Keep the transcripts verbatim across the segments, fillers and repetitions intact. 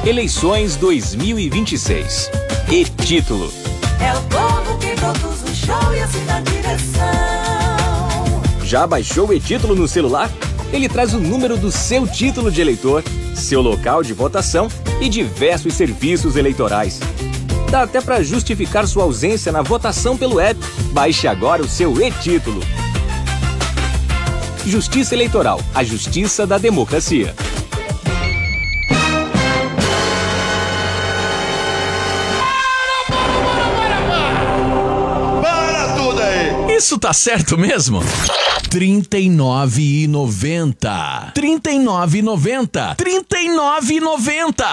Eleições dois mil e vinte e seis. E-Título. É o povo que produz o show e assim dá direção. Já baixou o E-Título no celular? Ele traz o número do seu título de eleitor, seu local de votação e diversos serviços eleitorais. Dá até para justificar sua ausência na votação pelo app. Baixe agora o seu E-Título. Justiça Eleitoral, a justiça da democracia. Isso tá certo mesmo? trinta e nove reais e noventa centavos. trinta e nove reais e noventa centavos. trinta e nove reais e noventa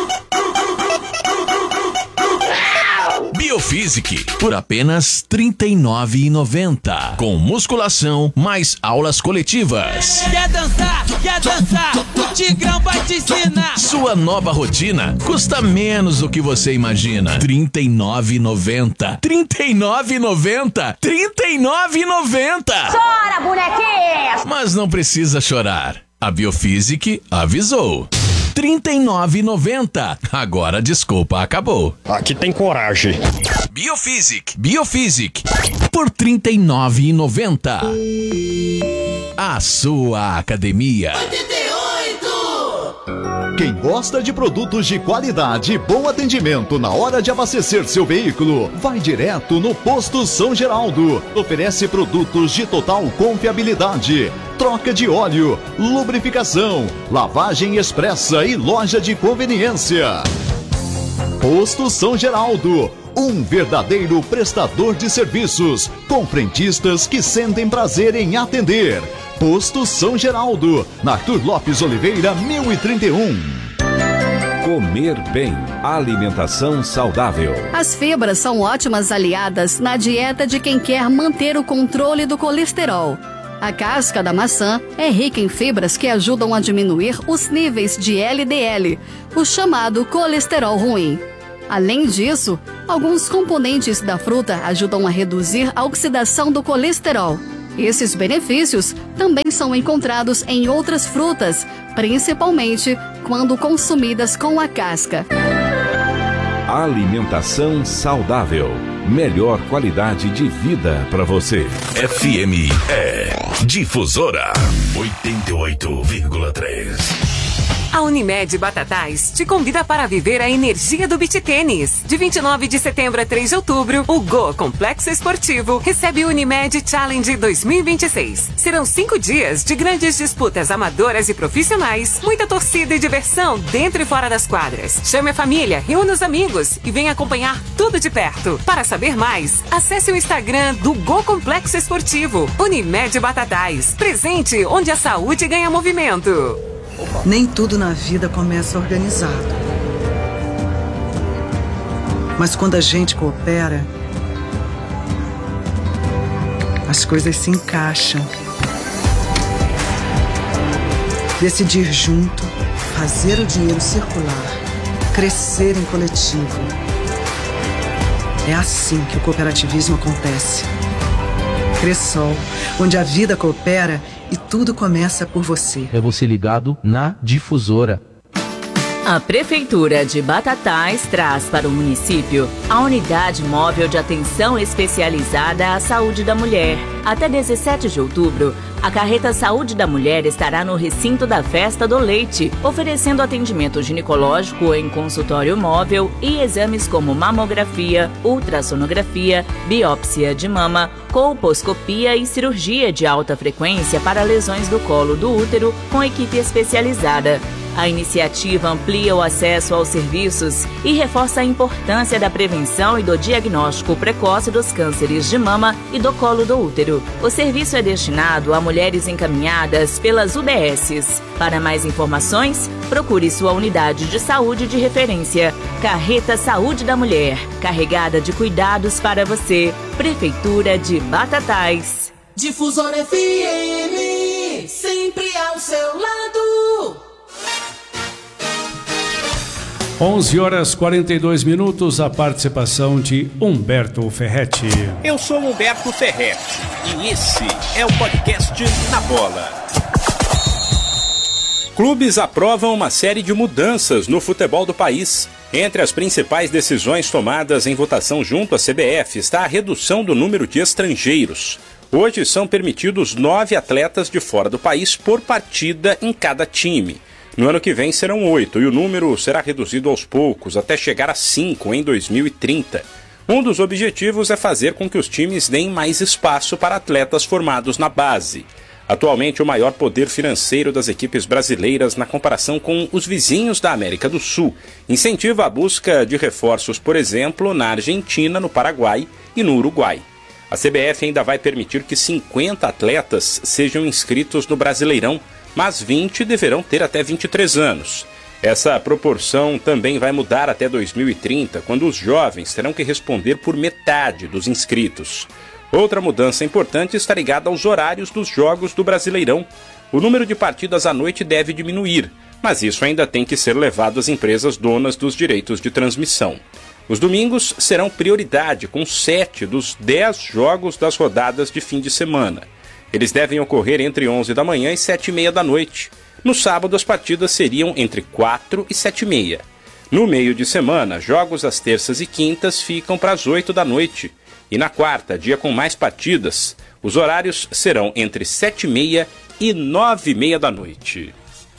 centavos. Biofísic, por apenas trinta e nove reais e noventa centavos. Com musculação mais aulas coletivas. Quer dançar? Quer dançar? O Tigrão vai te ensinar. Sua nova rotina custa menos do que você imagina. trinta e nove reais e noventa centavos. trinta e nove reais e noventa centavos. trinta e nove reais e noventa centavos. Chora, bonequinha! Mas não precisa chorar. A Biofísic avisou. trinta e nove reais e noventa centavos. Agora a desculpa acabou. Aqui tem coragem. Biofísic. Biofísic. Por trinta e nove reais e noventa centavos. A sua academia. Quem gosta de produtos de qualidade e bom atendimento na hora de abastecer seu veículo, vai direto no Posto São Geraldo. Oferece produtos de total confiabilidade, troca de óleo, lubrificação, lavagem expressa e loja de conveniência. Posto São Geraldo, um verdadeiro prestador de serviços, com frentistas que sentem prazer em atender. Posto São Geraldo, na Arthur Lopes Oliveira, mil e trinta e um. Comer bem, alimentação saudável. As fibras são ótimas aliadas na dieta de quem quer manter o controle do colesterol. A casca da maçã é rica em fibras que ajudam a diminuir os níveis de L D L, o chamado colesterol ruim. Além disso, alguns componentes da fruta ajudam a reduzir a oxidação do colesterol. Esses benefícios também são encontrados em outras frutas, principalmente quando consumidas com a casca. Alimentação saudável. Melhor qualidade de vida para você. F M é Difusora oitenta e oito vírgula três. A Unimed Batatais te convida para viver a energia do beach tênis. De vinte e nove de setembro a três de outubro, o Go Complexo Esportivo recebe o Unimed Challenge dois mil e vinte e seis. Serão cinco dias de grandes disputas amadoras e profissionais, muita torcida e diversão dentro e fora das quadras. Chame a família, reúna os amigos e venha acompanhar tudo de perto. Para saber mais, acesse o Instagram do Go Complexo Esportivo. Unimed Batatais, presente onde a saúde ganha movimento. Nem tudo na vida começa organizado. Mas quando a gente coopera, as coisas se encaixam. Decidir junto, fazer o dinheiro circular, crescer em coletivo. É assim que o cooperativismo acontece. Cressol, onde a vida coopera e tudo começa por você. É você ligado na Difusora. A Prefeitura de Batatais traz para o município a Unidade Móvel de Atenção Especializada à Saúde da Mulher. Até dezessete de outubro, a Carreta Saúde da Mulher estará no recinto da Festa do Leite, oferecendo atendimento ginecológico em consultório móvel e exames como mamografia, ultrassonografia, biópsia de mama, colposcopia e cirurgia de alta frequência para lesões do colo do útero com equipe especializada. A iniciativa amplia o acesso aos serviços e reforça a importância da prevenção e do diagnóstico precoce dos cânceres de mama e do colo do útero. O serviço é destinado a mulheres encaminhadas pelas U B Ss. Para mais informações, procure sua unidade de saúde de referência. Carreta Saúde da Mulher, carregada de cuidados para você. Prefeitura de Batatais. Difusora F M, sempre ao seu lado. onze horas e quarenta e dois minutos, a participação de Humberto Ferretti. Eu sou Humberto Ferretti e esse é o podcast Na Bola. Clubes aprovam uma série de mudanças no futebol do país. Entre as principais decisões tomadas em votação junto à C B F está a redução do número de estrangeiros. Hoje são permitidos nove atletas de fora do país por partida em cada time. No ano que vem serão oito e o número será reduzido aos poucos até chegar a cinco em dois mil e trinta. Um dos objetivos é fazer com que os times deem mais espaço para atletas formados na base. Atualmente, o maior poder financeiro das equipes brasileiras na comparação com os vizinhos da América do Sul incentiva a busca de reforços, por exemplo, na Argentina, no Paraguai e no Uruguai. A C B F ainda vai permitir que cinquenta atletas sejam inscritos no Brasileirão, mas vinte deverão ter até vinte e três anos. Essa proporção também vai mudar até dois mil e trinta, quando os jovens terão que responder por metade dos inscritos. Outra mudança importante está ligada aos horários dos jogos do Brasileirão. O número de partidas à noite deve diminuir, mas isso ainda tem que ser levado às empresas donas dos direitos de transmissão. Os domingos serão prioridade, com sete dos dez jogos das rodadas de fim de semana. Eles devem ocorrer entre onze da manhã e sete e meia da noite. No sábado, as partidas seriam entre quatro e sete e meia. No meio de semana, jogos às terças e quintas ficam para as oito da noite. E na quarta, dia com mais partidas, os horários serão entre sete e meia e nove e meia da noite.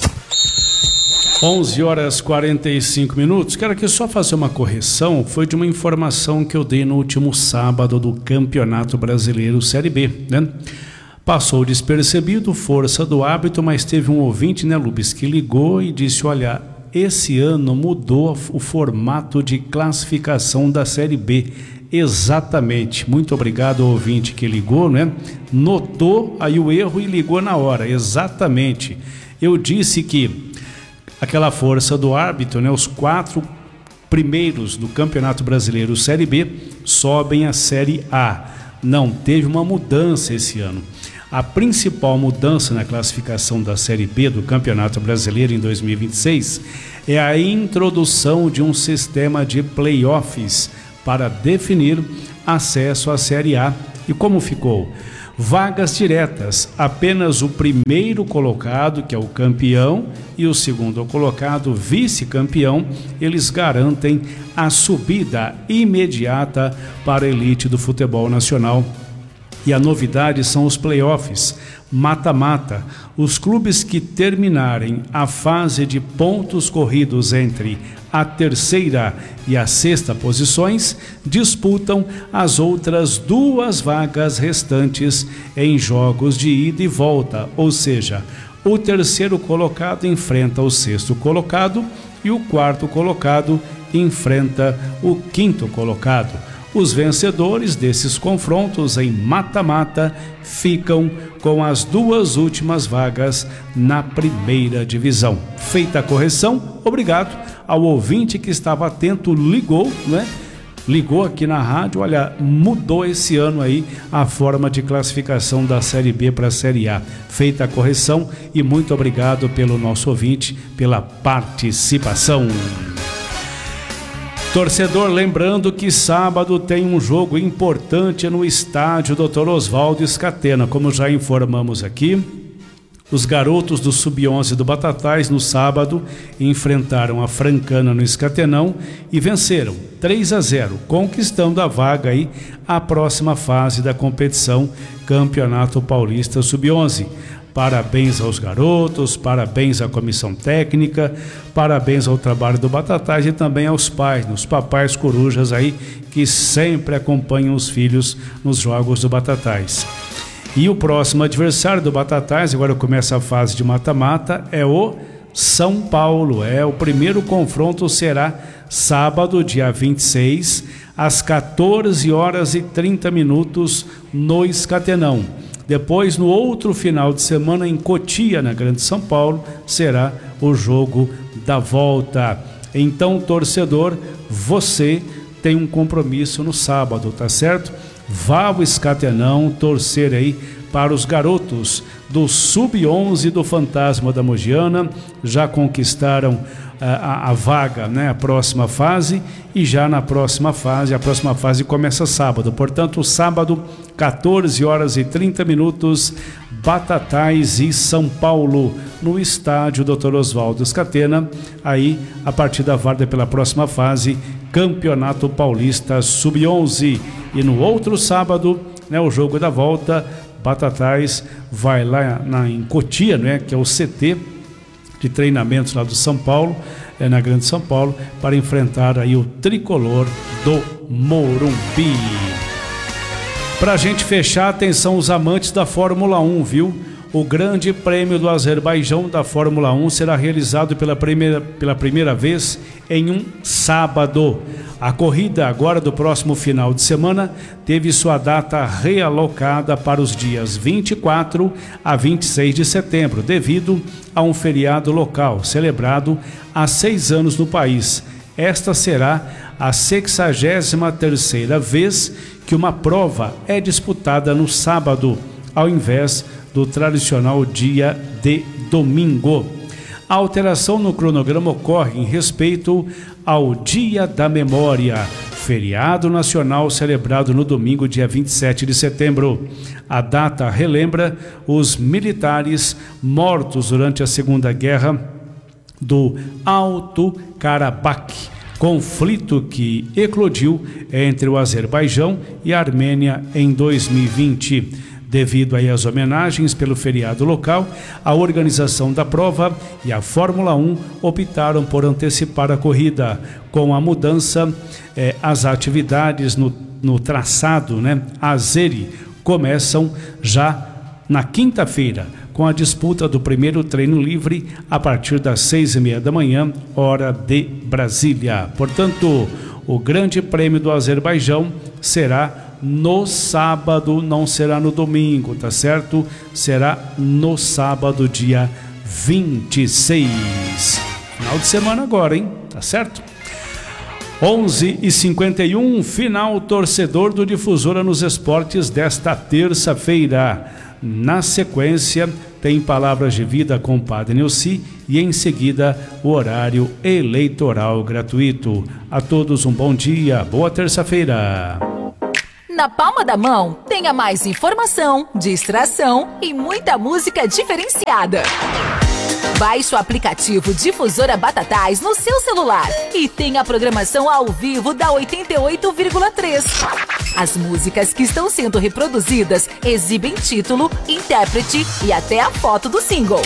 onze horas e quarenta e cinco minutos. Quero aqui só fazer uma correção. Foi de uma informação que eu dei no último sábado do Campeonato Brasileiro Série B, né? Passou despercebido, força do hábito, mas teve um ouvinte, né, Lubes, que ligou e disse, olha, esse ano mudou o formato de classificação da Série B. Exatamente, muito obrigado ao ouvinte que ligou, né? Notou aí o erro e ligou na hora, exatamente. Eu disse que aquela força do árbitro, né? Os quatro primeiros do Campeonato Brasileiro Série B sobem à Série A. Não, teve uma mudança esse ano. A principal mudança na classificação da Série B do Campeonato Brasileiro em dois mil e vinte e seis é a introdução de um sistema de playoffs para definir acesso à Série A. E como ficou? Vagas diretas, apenas o primeiro colocado, que é o campeão, e o segundo colocado, vice-campeão, eles garantem a subida imediata para a elite do futebol nacional. E a novidade são os playoffs, mata-mata. Os clubes que terminarem a fase de pontos corridos entre a terceira e a sexta posições disputam as outras duas vagas restantes em jogos de ida e volta, ou seja, o terceiro colocado enfrenta o sexto colocado e o quarto colocado enfrenta o quinto colocado. Os vencedores desses confrontos em mata-mata ficam com as duas últimas vagas na primeira divisão. Feita a correção, obrigado ao ouvinte que estava atento, ligou, né? Ligou aqui na rádio, olha, mudou esse ano aí a forma de classificação da Série B para a Série A. Feita a correção e muito obrigado pelo nosso ouvinte, pela participação. Torcedor, lembrando que sábado tem um jogo importante no estádio doutor Oswaldo Scatena. Como já informamos aqui, os garotos do sub onze do Batatais no sábado enfrentaram a Francana no Escatenão e venceram três a zero, conquistando a vaga aí à próxima fase da competição Campeonato Paulista sub onze. Parabéns aos garotos, parabéns à comissão técnica, parabéns ao trabalho do Batatais e também aos pais, os papais corujas aí que sempre acompanham os filhos nos jogos do Batatais. E o próximo adversário do Batatais, agora começa a fase de mata-mata, é o São Paulo. É, o primeiro confronto será sábado, dia vinte e seis, às quatorze horas e trinta minutos no Escatenão. Depois, no outro final de semana, em Cotia, na Grande São Paulo, será o jogo da volta. Então, torcedor, você tem um compromisso no sábado, tá certo? Vá ao Escatenão torcer aí para os garotos do sub onze do Fantasma da Mogiana. Já conquistaram a, a vaga, né, a próxima fase, e já na próxima fase, a próxima fase começa sábado. Portanto, sábado, quatorze horas e trinta minutos, Batatais e São Paulo, no estádio doutor Oswaldo Scatena. Aí a partida válida pela próxima fase, Campeonato Paulista sub onze. E no outro sábado, né, o jogo da volta, Batatais vai lá na, em Cotia, né, que é o C T de treinamentos lá do São Paulo, é, na Grande São Paulo, para enfrentar aí o tricolor do Morumbi. Pra gente fechar, atenção os amantes da Fórmula um, viu? O Grande Prêmio do Azerbaijão da Fórmula um será realizado pela primeira, pela primeira vez em um sábado. A corrida agora do próximo final de semana teve sua data realocada para os dias vinte e quatro a vinte e seis de setembro, devido a um feriado local celebrado há seis anos no país. Esta será a sexagésima terceira vez que uma prova é disputada no sábado, ao invés do tradicional dia de domingo. A alteração no cronograma ocorre em respeito ao Dia da Memória, feriado nacional celebrado no domingo, dia vinte e sete de setembro. A data relembra os militares mortos durante a Segunda Guerra do Alto Karabakh, conflito que eclodiu entre o Azerbaijão e a Armênia em dois mil e vinte. Devido aí às homenagens pelo feriado local, a organização da prova e a Fórmula um optaram por antecipar a corrida. Com a mudança, eh, as atividades no, no traçado, né, azeri, começam já na quinta-feira, com a disputa do primeiro treino livre a partir das seis e meia da manhã, hora de Brasília. Portanto, o Grande Prêmio do Azerbaijão será no sábado, não será no domingo, tá certo? Será no sábado, dia vinte e seis. Final de semana agora, hein? Tá certo? onze e cinquenta e um, final torcedor do Difusora nos esportes desta terça-feira. Na sequência, tem Palavras de Vida com o Padre Nilci e em seguida o horário eleitoral gratuito. A todos um bom dia, boa terça-feira. Na palma da mão, tenha mais informação, distração e muita música diferenciada. Baixe o aplicativo Difusora Batatais no seu celular e tenha a programação ao vivo da oitenta e oito vírgula três. As músicas que estão sendo reproduzidas exibem título, intérprete e até a foto do single.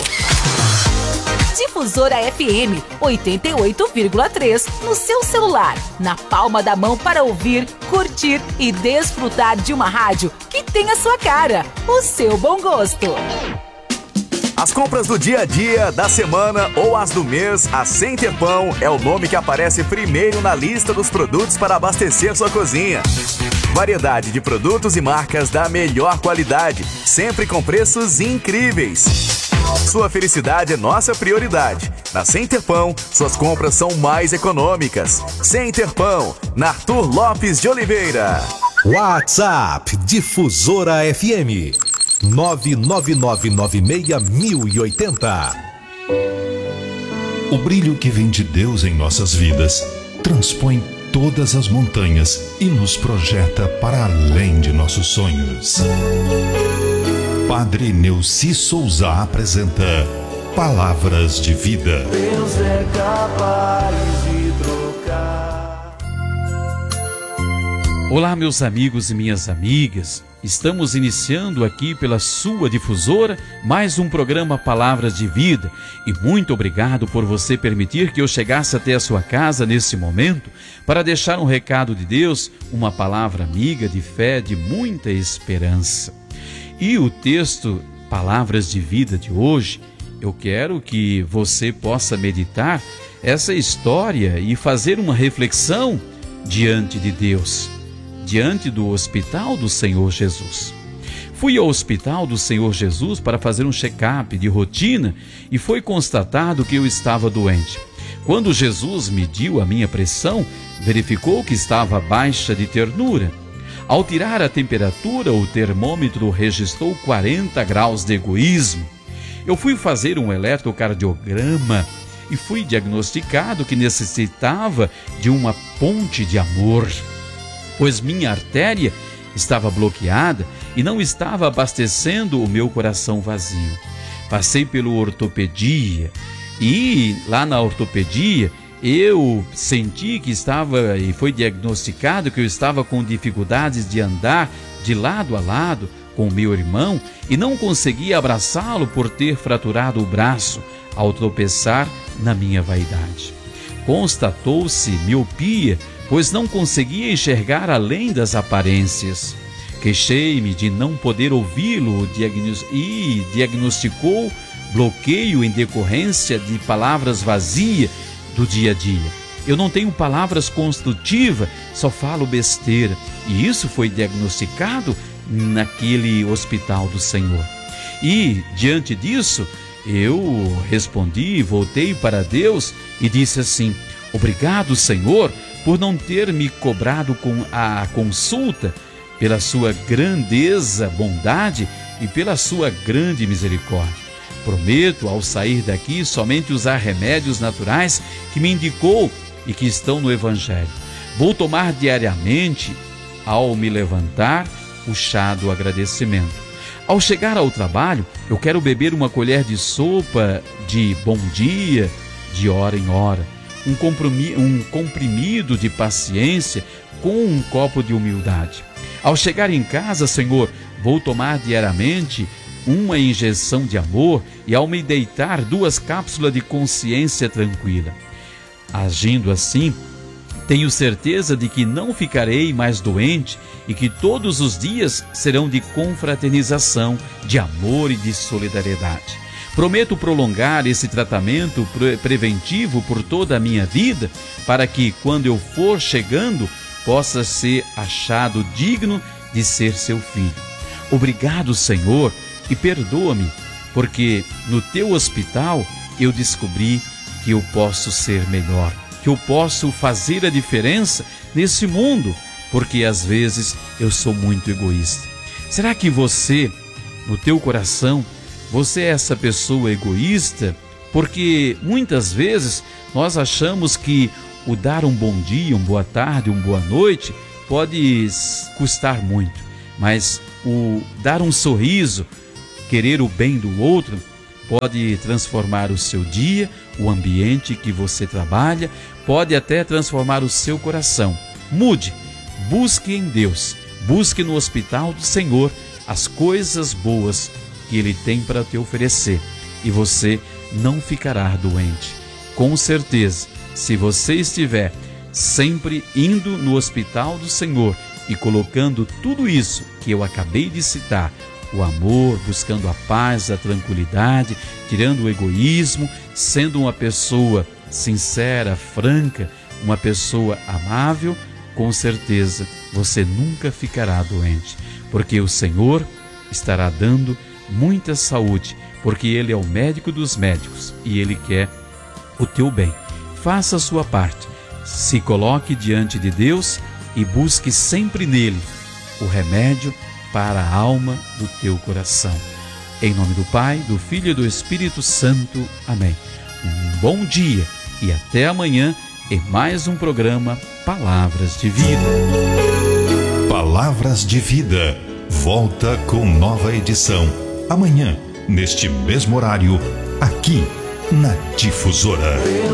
Difusora F M oitenta e oito vírgula três no seu celular, na palma da mão, para ouvir, curtir e desfrutar de uma rádio que tem a sua cara, o seu bom gosto. As compras do dia a dia, da semana ou as do mês, a Center Pão é o nome que aparece primeiro na lista dos produtos para abastecer sua cozinha. Variedade de produtos e marcas da melhor qualidade, sempre com preços incríveis. Sua felicidade é nossa prioridade. Na Center Pão, suas compras são mais econômicas. Center Pão, na Arthur Lopes de Oliveira. WhatsApp Difusora F M nove nove nove nove seis mil e oitenta. O brilho que vem de Deus em nossas vidas transpõe todas as montanhas e nos projeta para além de nossos sonhos. Padre Nilci Souza apresenta Palavras de Vida. Deus é capaz de trocar. Olá, meus amigos e minhas amigas. Estamos iniciando aqui pela sua difusora mais um programa Palavras de Vida. E muito obrigado por você permitir que eu chegasse até a sua casa nesse momento para deixar um recado de Deus, uma palavra amiga de fé, de muita esperança. E o texto Palavras de Vida de hoje, eu quero que você possa meditar essa história e fazer uma reflexão diante de Deus, diante do Hospital do Senhor Jesus. Fui ao Hospital do Senhor Jesus para fazer um check-up de rotina e foi constatado que eu estava doente. Quando Jesus mediu a minha pressão, verificou que estava baixa de ternura. Ao tirar a temperatura, o termômetro registrou quarenta graus de egoísmo. Eu fui fazer um eletrocardiograma e fui diagnosticado que necessitava de uma ponte de amor, pois minha artéria estava bloqueada e não estava abastecendo o meu coração vazio. Passei pelo ortopedia e lá na ortopedia eu senti que estava e foi diagnosticado que eu estava com dificuldades de andar de lado a lado com meu irmão e não conseguia abraçá-lo por ter fraturado o braço ao tropeçar na minha vaidade. Constatou-se miopia, pois não conseguia enxergar além das aparências. Queixei-me de não poder ouvi-lo e diagnosticou bloqueio em decorrência de palavras vazias do dia a dia. Eu não tenho palavras construtivas, só falo besteira. E isso foi diagnosticado naquele hospital do Senhor. E, diante disso, eu respondi, voltei para Deus e disse assim: obrigado, Senhor, por não ter me cobrado com a consulta, pela sua grandeza, bondade e pela sua grande misericórdia. Prometo, ao sair daqui, somente usar remédios naturais que me indicou e que estão no Evangelho. Vou tomar diariamente, ao me levantar, o chá do agradecimento. Ao chegar ao trabalho, eu quero beber uma colher de sopa de bom dia, de hora em hora, um, compromi- um comprimido de paciência com um copo de humildade. Ao chegar em casa, Senhor, vou tomar diariamente uma injeção de amor e, ao me deitar, duas cápsulas de consciência tranquila. Agindo assim, tenho certeza de que não ficarei mais doente e que todos os dias serão de confraternização, de amor e de solidariedade. Prometo prolongar esse tratamento pre- preventivo por toda a minha vida, para que, quando eu for chegando, possa ser achado digno de ser seu filho. Obrigado, Senhor, e perdoa-me, porque no teu hospital eu descobri que eu posso ser melhor, que eu posso fazer a diferença nesse mundo, porque às vezes eu sou muito egoísta. Será que você, no teu coração, você é essa pessoa egoísta? Porque muitas vezes nós achamos que o dar um bom dia, uma boa tarde, uma boa noite pode custar muito, mas o dar um sorriso, querer o bem do outro, pode transformar o seu dia, o ambiente que você trabalha, pode até transformar o seu coração. Mude, busque em Deus, busque no hospital do Senhor as coisas boas que Ele tem para te oferecer e você não ficará doente. Com certeza, se você estiver sempre indo no hospital do Senhor e colocando tudo isso que eu acabei de citar, o amor, buscando a paz, a tranquilidade, tirando o egoísmo, sendo uma pessoa sincera, franca, uma pessoa amável, com certeza você nunca ficará doente, porque o Senhor estará dando muita saúde, porque Ele é o médico dos médicos e Ele quer o teu bem. Faça a sua parte, se coloque diante de Deus e busque sempre nele o remédio para a alma do teu coração. Em nome do Pai, do Filho e do Espírito Santo. Amém. Um bom dia e até amanhã em mais um programa Palavras de Vida. Palavras de Vida. Volta com nova edição. Amanhã, neste mesmo horário, aqui na Difusora.